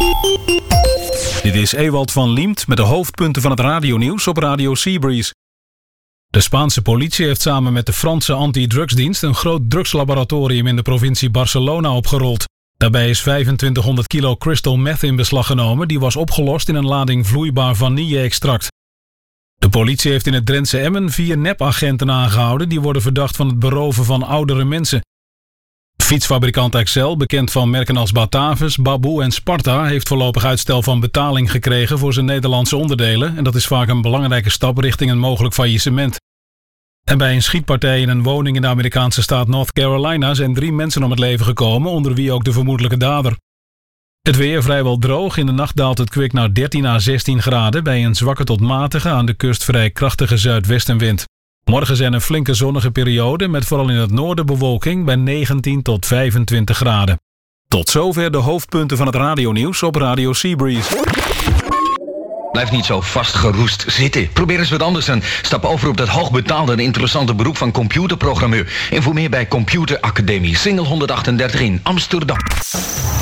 Dit is Ewald van Liemt met de hoofdpunten van het radionieuws op Radio Seabreeze. De Spaanse politie heeft samen met de Franse antidrugsdienst een groot drugslaboratorium in de provincie Barcelona opgerold. Daarbij is 2500 kilo crystal meth in beslag genomen, die was opgelost in een lading vloeibaar vanille-extract. De politie heeft in het Drentse Emmen 4 nepagenten aangehouden die worden verdacht van het beroven van oudere mensen. Fietsfabrikant Excel, bekend van merken als Batavus, Baboe en Sparta, heeft voorlopig uitstel van betaling gekregen voor zijn Nederlandse onderdelen en dat is vaak een belangrijke stap richting een mogelijk faillissement. En bij een schietpartij in een woning in de Amerikaanse staat North Carolina zijn 3 mensen om het leven gekomen, onder wie ook de vermoedelijke dader. Het weer vrijwel droog, in de nacht daalt het kwik naar 13 à 16 graden bij een zwakke tot matige, aan de kust vrij krachtige zuidwestenwind. Morgen zijn een flinke zonnige periode met vooral in het noorden bewolking bij 19 tot 25 graden. Tot zover de hoofdpunten van het radionieuws op Radio Seabreeze. Blijf niet zo vastgeroest zitten. Probeer eens wat anders en stap over op dat hoogbetaalde en interessante beroep van computerprogrammeur. Informeer bij Computer Academie, Singel 138 in Amsterdam.